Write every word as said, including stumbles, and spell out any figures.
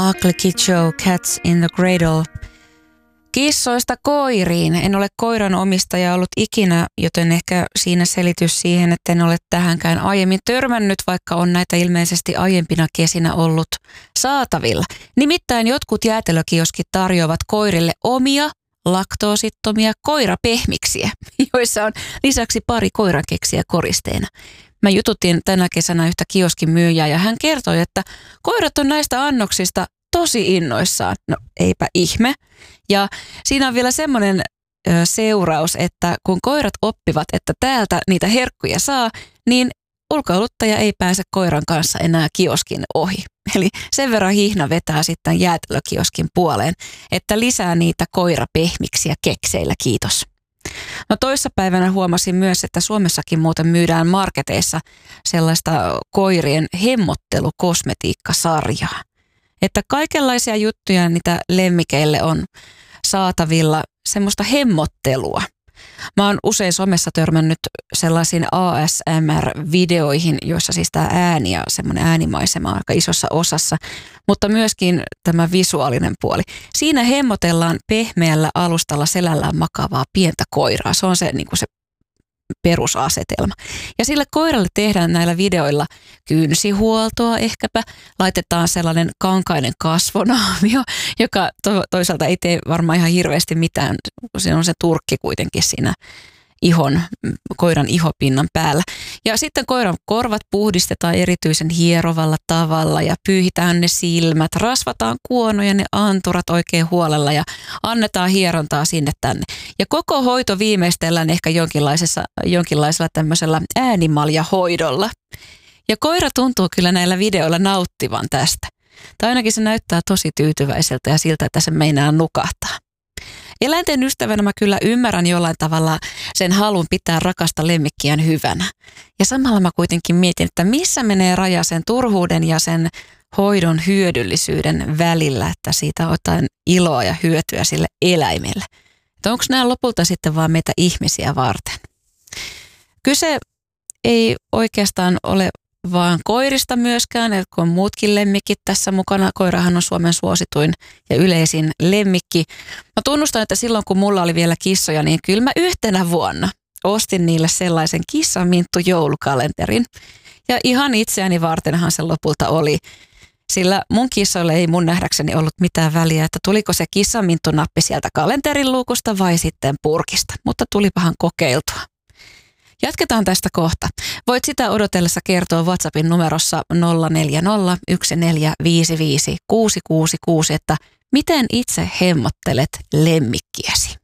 Ugly Kid Joe, Cats in the Cradle. Kissoista koiriin. En ole koiran omistaja ollut ikinä, joten ehkä siinä selitys siihen, että en ole tähänkään aiemmin törmännyt, vaikka on näitä ilmeisesti aiempina kesinä ollut saatavilla. Nimittäin jotkut jäätelökioskit tarjoavat koirille omia laktoosittomia koirapehmiksiä, joissa on lisäksi pari koirakeksiä koristeena. Mä jututin tänä kesänä yhtä kioskin myyjää ja hän kertoi, että koirat on näistä annoksista tosi innoissaan. No eipä ihme. Ja siinä on vielä semmoinen ö, seuraus, että kun koirat oppivat, että täältä niitä herkkuja saa, niin ulkoiluttaja ei pääse koiran kanssa enää kioskin ohi. Eli sen verran hihna vetää sitten jäätelökioskin puoleen, että lisää niitä koirapehmiksiä kekseillä, kiitos. No toissapäivänä huomasin myös, että Suomessakin muuten myydään marketeissa sellaista koirien hemmottelukosmetiikkasarjaa. Että kaikenlaisia juttuja niitä lemmikeille on saatavilla, semmoista hemmottelua. Mä oon usein somessa törmännyt sellaisiin A S M R-videoihin, joissa siis tämä ääni ja semmoinen äänimaisema on aika isossa osassa, mutta myöskin tämä visuaalinen puoli. Siinä hemmotellaan pehmeällä alustalla selällään makaavaa pientä koiraa. Se on se, niin kuin se perusasetelma. Ja sille koiralle tehdään näillä videoilla kynsihuoltoa ehkäpä. Laitetaan sellainen kankainen kasvonaamio, joka to- toisaalta ei tee varmaan ihan hirveästi mitään. Se on se turkki kuitenkin siinä ihon, koiran ihopinnan päällä. Ja sitten koiran korvat puhdistetaan erityisen hierovalla tavalla ja pyyhitään ne silmät, rasvataan kuonoja ne anturat oikein huolella ja annetaan hierontaa sinne tänne. Ja koko hoito viimeistellään ehkä jonkinlaisessa, jonkinlaisella tämmöisellä äänimaljahoidolla. Ja koira tuntuu kyllä näillä videoilla nauttivan tästä. Tai ainakin se näyttää tosi tyytyväiseltä ja siltä, että se meinaa nukahtaa. Eläinten ystävänä mä kyllä ymmärrän jollain tavalla sen halun pitää rakasta lemmikkiään hyvänä. Ja samalla mä kuitenkin mietin, että missä menee raja sen turhuuden ja sen hoidon hyödyllisyyden välillä, että siitä on jotain iloa ja hyötyä sille eläimelle. Että onko nämä lopulta sitten vaan meitä ihmisiä varten? Kyse ei oikeastaan ole vaan koirista myöskään, kun on muutkin lemmikit tässä mukana. Koirahan on Suomen suosituin ja yleisin lemmikki. Mä tunnustan, että silloin kun mulla oli vielä kissoja, niin kyllä mä yhtenä vuonna ostin niille sellaisen kissaminttu joulukalenterin. Ja ihan itseäni vartenhan se lopulta oli. Sillä mun kissoille ei mun nähdäkseni ollut mitään väliä, että tuliko se kissaminttunappi sieltä kalenterin luukusta vai sitten purkista. Mutta tulipahan kokeiltua. Jatketaan tästä kohta. Voit sitä odotellessa kertoa WhatsAppin numerossa nolla neljä nolla yksi neljä viisi viisi kuusi kuusi kuusi, että miten itse hemmottelet lemmikkiäsi.